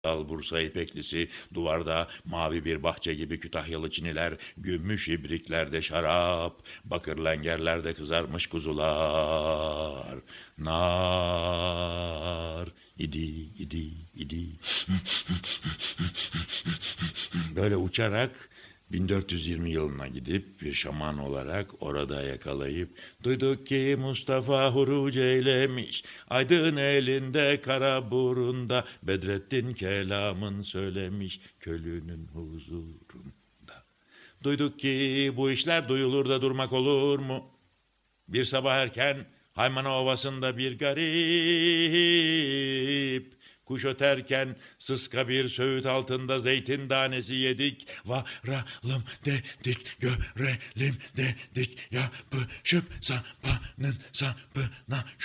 Al Bursa ipeklisi, duvarda mavi bir bahçe gibi Kütahyalı çiniler, gümüş ibriklerde şarap, bakır lengerlerde kızarmış kuzular. Nar idi, idi, idi. Böyle uçarak 1420 yılına gidip bir şaman olarak orada yakalayıp duyduk ki Mustafa huruc eylemiş, Aydın elinde kara burunda, Bedrettin kelamın söylemiş köylünün huzurunda. Duyduk ki bu işler duyulur da durmak olur mu? Bir sabah erken Haymana Ovası'nda bir garip kuş öterken sıska bir söğüt altında zeytin tanesi yedik. Varalım dedik, görelim dedik, yapışıp sapanın sapına